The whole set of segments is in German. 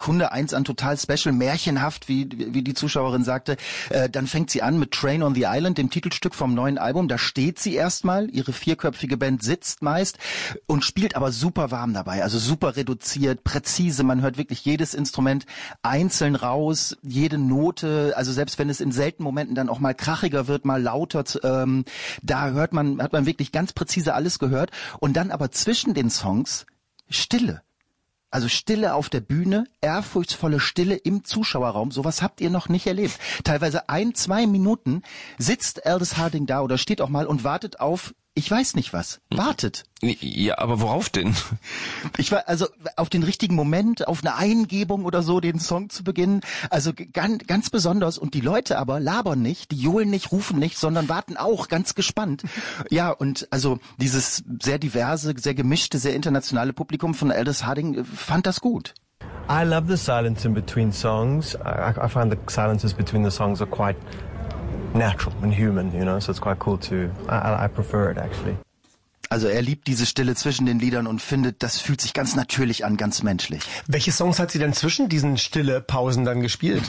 Sekunde 1 an total special, märchenhaft, wie die Zuschauerin sagte. Dann fängt sie an mit Train on the Island, dem Titelstück vom neuen Album. Da steht sie erstmal, ihre vierköpfige Band sitzt meist und spielt aber super warm dabei, also super reduziert, präzise. Man hört wirklich jedes Instrument einzeln raus, jede Note, also selbst wenn es in seltenen Momenten dann auch mal krachiger wird, mal lauter, da hat man wirklich ganz präzise alles gehört. Und dann aber zwischen den Songs Stille. Also Stille auf der Bühne, ehrfurchtsvolle Stille im Zuschauerraum. Sowas habt ihr noch nicht erlebt. Teilweise 1-2 Minuten sitzt Aldous Harding da oder steht auch mal und wartet auf, ich weiß nicht was. Wartet. Ja, aber worauf denn? Ich war also auf den richtigen Moment, auf eine Eingebung oder so, den Song zu beginnen. Also ganz besonders. Und die Leute aber labern nicht, die johlen nicht, rufen nicht, sondern warten auch ganz gespannt. Ja, und also dieses sehr diverse, sehr gemischte, sehr internationale Publikum von Aldous Harding fand das gut. I love the silence in between songs. I find the silences between the songs are quite natural and human, you know, so it's quite cool to, I prefer it actually. Also er liebt diese Stille zwischen den Liedern und findet, das fühlt sich ganz natürlich an, ganz menschlich. Welche Songs hat sie denn zwischen diesen Stille-Pausen dann gespielt?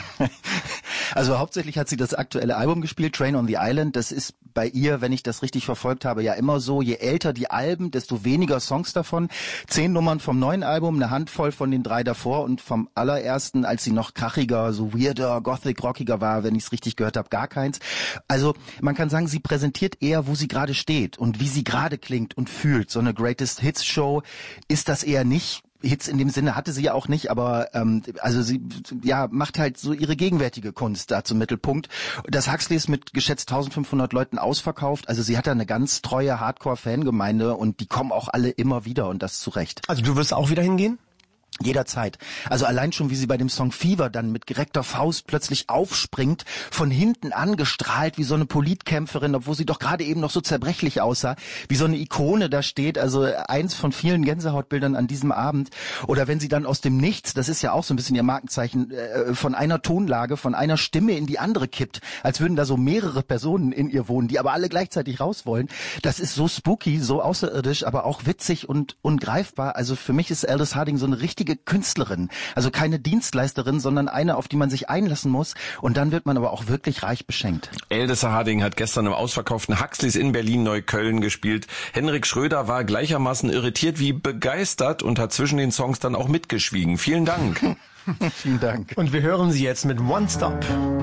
Also hauptsächlich hat sie das aktuelle Album gespielt, Train on the Island. Das ist bei ihr, wenn ich das richtig verfolgt habe, ja immer so. Je älter die Alben, desto weniger Songs davon. 10 Nummern vom neuen Album, eine Handvoll von den 3 davor und vom allerersten, als sie noch krachiger, so weirder, gothic, rockiger war, wenn ich es richtig gehört habe, gar keins. Also man kann sagen, sie präsentiert eher, wo sie gerade steht und wie sie gerade klingt und fühlt. So eine Greatest Hits Show ist das eher nicht. Hits in dem Sinne hatte sie ja auch nicht, aber also sie macht halt so ihre gegenwärtige Kunst da zum Mittelpunkt. Das Huxley ist mit geschätzt 1500 Leuten ausverkauft. Also sie hat da eine ganz treue Hardcore-Fangemeinde und die kommen auch alle immer wieder und das zu Recht. Also du wirst auch wieder hingehen? Jederzeit. Also allein schon, wie sie bei dem Song Fever dann mit gereckter Faust plötzlich aufspringt, von hinten angestrahlt wie so eine Politkämpferin, obwohl sie doch gerade eben noch so zerbrechlich aussah, wie so eine Ikone da steht, also eins von vielen Gänsehautbildern an diesem Abend. Oder wenn sie dann aus dem Nichts, das ist ja auch so ein bisschen ihr Markenzeichen, von einer Tonlage, von einer Stimme in die andere kippt, als würden da so mehrere Personen in ihr wohnen, die aber alle gleichzeitig raus wollen. Das ist so spooky, so außerirdisch, aber auch witzig und ungreifbar. Also für mich ist Aldous Harding so eine richtige Künstlerin, also keine Dienstleisterin, sondern eine, auf die man sich einlassen muss und dann wird man aber auch wirklich reich beschenkt. Aldous Harding hat gestern im ausverkauften Huxleys in Berlin-Neukölln gespielt. Henrik Schröder war gleichermaßen irritiert wie begeistert und hat zwischen den Songs dann auch mitgeschwiegen. Vielen Dank. Vielen Dank. Und wir hören sie jetzt mit One Stop.